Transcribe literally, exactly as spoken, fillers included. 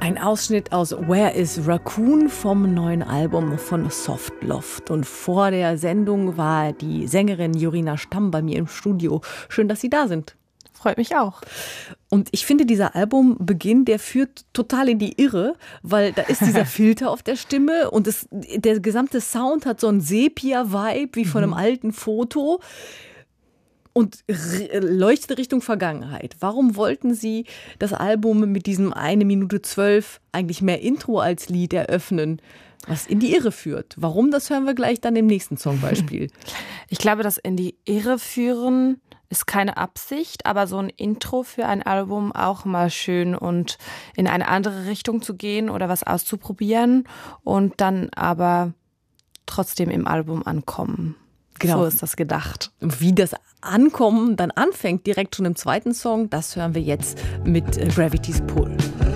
Ein Ausschnitt aus Where is Raccoon vom neuen Album von Softloft. Und vor der Sendung war die Sängerin Jorina Stamm bei mir im Studio. Schön, dass Sie da sind. Freut mich auch. Und ich finde, dieser Albumbeginn, der führt total in die Irre, weil da ist dieser Filter auf der Stimme und es, der gesamte Sound hat so einen Sepia-Vibe wie von einem mhm. alten Foto. Und leuchtet Richtung Vergangenheit. Warum wollten Sie das Album mit diesem eine Minute zwölf eigentlich mehr Intro als Lied eröffnen, was in die Irre führt? Warum, das hören wir gleich dann im nächsten Songbeispiel. Ich glaube, das in die Irre führen ist keine Absicht, aber so ein Intro für ein Album auch mal schön und in eine andere Richtung zu gehen oder was auszuprobieren und dann aber trotzdem im Album ankommen. Genau. So ist das gedacht. Wie das Ankommen dann anfängt, direkt schon im zweiten Song, das hören wir jetzt mit Gravity's Pull.